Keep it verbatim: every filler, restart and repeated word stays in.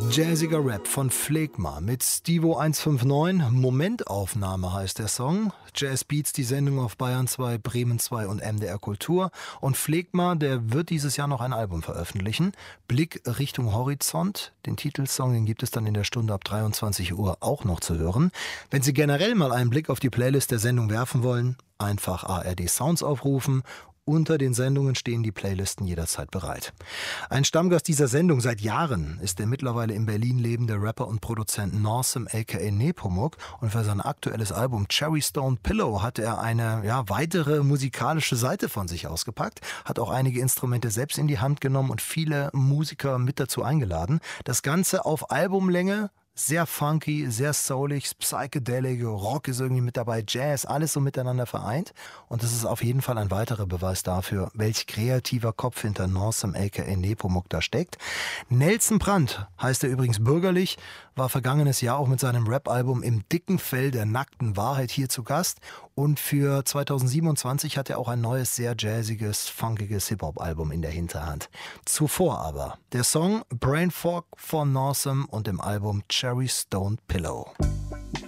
Jazziger Rap von Phlegma mit Stivo eins fünf neun. Momentaufnahme heißt der Song. Jazz Beats, die Sendung auf Bayern zwei, Bremen zwei und M D R Kultur. Und Phlegma, der wird dieses Jahr noch ein Album veröffentlichen. Blick Richtung Horizont. Den Titelsong, den gibt es dann in der Stunde ab dreiundzwanzig Uhr auch noch zu hören. Wenn Sie generell mal einen Blick auf die Playlist der Sendung werfen wollen, einfach A R D Sounds aufrufen. Unter den Sendungen stehen die Playlisten jederzeit bereit. Ein Stammgast dieser Sendung seit Jahren ist der mittlerweile in Berlin lebende Rapper und Produzent Norsem aka Nepomuk. Und für sein aktuelles Album Cherry Stone Pillow hat er eine ja, weitere musikalische Seite von sich ausgepackt, hat auch einige Instrumente selbst in die Hand genommen und viele Musiker mit dazu eingeladen. Das Ganze auf Albumlänge. Sehr funky, sehr soulig, psychedelic, Rock ist irgendwie mit dabei, Jazz, alles so miteinander vereint. Und das ist auf jeden Fall ein weiterer Beweis dafür, welch kreativer Kopf hinter Norsem aka Nepomuk da steckt. Nelson Brandt heißt er übrigens bürgerlich, war vergangenes Jahr auch mit seinem Rap-Album Im dicken Fell der nackten Wahrheit hier zu Gast. Und für zweitausendsiebenundzwanzig hat er auch ein neues, sehr jazziges, funkiges Hip-Hop-Album in der Hinterhand. Zuvor aber der Song Brain Fog von Norsem und dem Album Cherry Stone Pillow.